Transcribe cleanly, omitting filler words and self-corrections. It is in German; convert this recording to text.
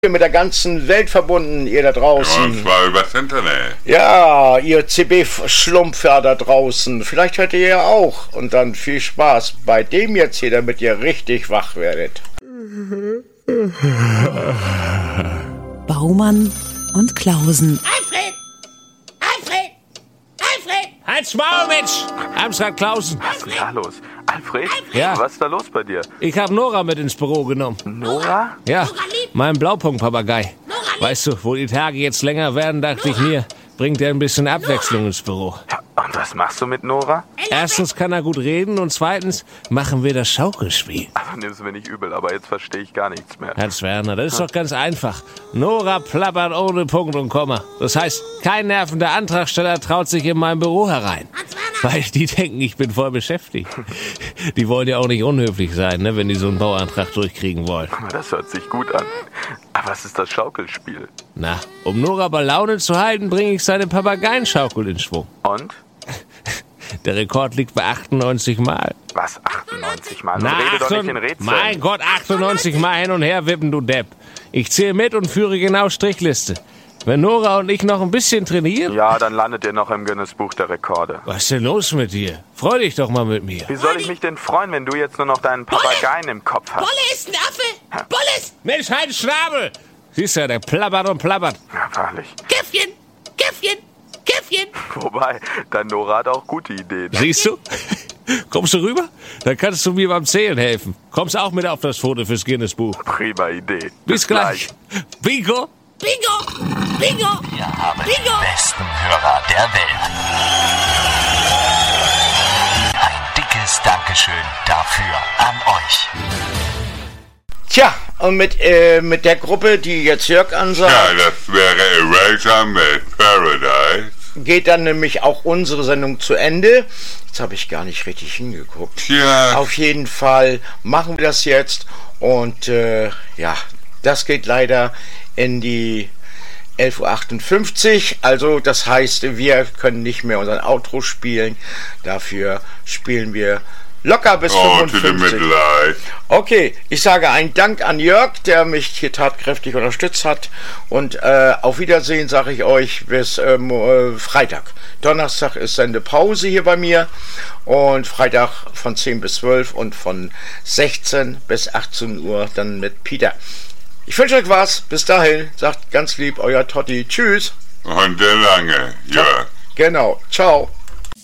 mit der ganzen Welt verbunden, ihr da draußen. Und zwar übers Internet. Ja, ihr CB-Schlumpfer da draußen. Vielleicht hört ihr ja auch. Und dann viel Spaß bei dem jetzt hier, damit ihr richtig wach werdet. Baumann und Klausen. Alfred! Alfred! Alfred! Halt's Maul, Mensch! Amstrad Klausen. Was ist denn da los? Alfred? Ja. Was ist da los bei dir? Ich hab Nora mit ins Büro genommen. Nora? Ja, Nora lieb. mein Blaupunkt-Papagei. Nora lieb. Weißt du, wo die Tage jetzt länger werden, dachte ich mir, bringt er ein bisschen Abwechslung ins Büro. Ja, und was machst du mit Nora? Erstens kann er gut reden und zweitens machen wir das Schaukelspiel. Also nimm's mir nicht übel, aber jetzt verstehe ich gar nichts mehr. Hans-Werner, das ist doch ganz einfach. Nora plappert ohne Punkt und Komma. Das heißt, kein nervender Antragsteller traut sich in mein Büro herein. Weil die denken, ich bin voll beschäftigt. Die wollen ja auch nicht unhöflich sein, ne, wenn die so einen Bauantrag durchkriegen wollen. Das hört sich gut an. Aber was ist das Schaukelspiel? Na, um Nora bei Laune zu halten, bringe ich seine Papageienschaukel in Schwung. Und? Der Rekord liegt bei 98 Mal. Was, 98 Mal? Na, Rede doch nicht in Rätseln. mein Gott, 98 Mal hin und her wippen, du Depp. Ich zähle mit und führe genau Strichliste. Wenn Nora und ich noch ein bisschen trainieren... Ja, dann landet ihr noch im Guinness-Buch der Rekorde. Was ist denn los mit dir? Freu dich doch mal mit mir. Wie soll ich mich denn freuen, wenn du jetzt nur noch deinen Papageien im Kopf hast? Bolle ist ein Affe! Bolle ist... Mensch, halt Schnabel! Siehst du, der plappert und plappert. Ja, wahrlich. Käffchen! Käffchen! Käffchen! Wobei, dein Nora hat auch gute Ideen. Siehst du? Kommst du rüber? Dann kannst du mir beim Zählen helfen. Kommst auch mit auf das Foto fürs Guinness-Buch. Prima Idee. Bis gleich. Bingo! Bingo! Bingo! Wir haben Bingo! den besten Hörer der Welt. Ein dickes Dankeschön dafür an euch. Tja, und mit der Gruppe, die jetzt Jörg ansagt, Ja, das wäre Eraser mit Paradise. geht dann nämlich auch unsere Sendung zu Ende. Jetzt habe ich gar nicht richtig hingeguckt. Tja, Auf jeden Fall machen wir das jetzt. Und ja, das geht leider in die 11:58 Uhr. Also das heißt, wir können nicht mehr unseren Outro spielen. Dafür spielen wir locker bis oh, to the 55. midlight. Okay, ich sage einen Dank an Jörg, der mich hier tatkräftig unterstützt hat. Und auf Wiedersehen sage ich euch bis Freitag. Donnerstag ist Sendepause hier bei mir. Und Freitag von 10 bis 12 und von 16 bis 18 Uhr dann mit Peter. Ich wünsche euch was. Bis dahin. Sagt ganz lieb, euer Totti. Tschüss. Und der lange, ja. Genau. Ciao.